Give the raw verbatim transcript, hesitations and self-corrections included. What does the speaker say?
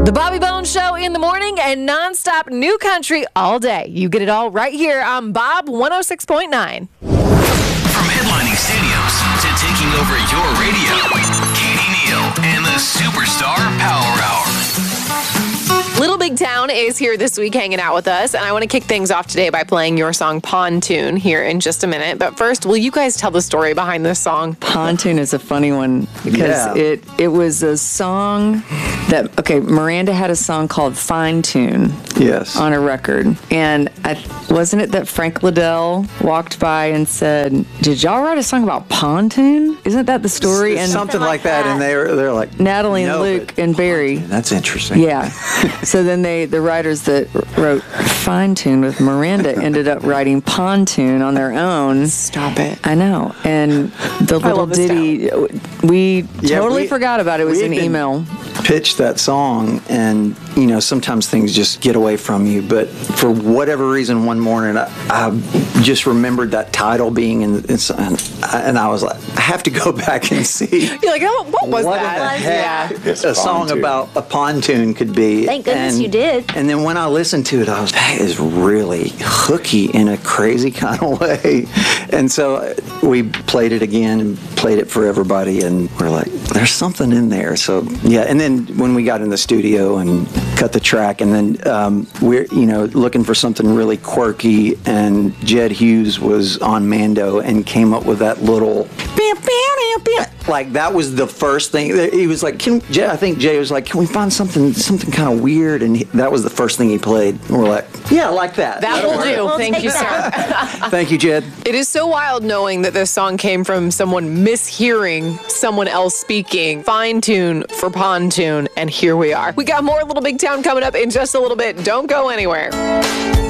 The Bobby Bones Show in the morning and nonstop new country all day. You get it all right here on Bob one oh six point nine. From headlining stadiums to taking over your radio, Katie Neal and the Superstar Power Hour. Little Big Town is here this week hanging out with us, and I want to kick things off today by playing your song Pontoon here in just a minute. But first, will you guys tell the story behind this song? Pontoon is a funny one because Yeah. it it was a song that, okay, Miranda had a song called Fine Tune Yes. on a record. And I, wasn't it that Frank Liddell walked by and said, did y'all write a song about Pontoon? Isn't that the story? It's And something like that, and they're they're like Natalie and no, Luke but- and Barry. That's interesting. Yeah. So then they, the writers that wrote Fine Tune with Miranda ended up writing Pontoon on their own. Stop it. I know. And the little love this ditty, we Yeah, totally we- forgot about it. It was we an had been email. Pitched that song, and you know sometimes things just get away from you. But for whatever reason, one morning I, I just remembered that title being in, in and I was like, I have to go back and see. You're like, oh, what was what that? in the heck Yeah. a song about a pontoon could be. Thank goodness And- you did. And then when I listened to it, I was, that is really hooky in a crazy kind of way. And so we played it again and played it for everybody, and we're like, there's something in there. So yeah, and then when we got in the studio and cut the track, and then um, we're you know looking for something really quirky, and Jed Hughes was on Mando and came up with that little like that was the first thing. He was like, can Jay, I think Jay was like, can we find something something kind of weird? And he, that was the first thing he played. And we're like, yeah, like that. That will do. We'll Thank take you, sir. that. Thank you, Jed. It is so wild knowing that this song came from someone mishearing someone else speaking fine tune for pontoon, and here we are. We got more Little Big Town coming up in just a little bit. Don't go anywhere.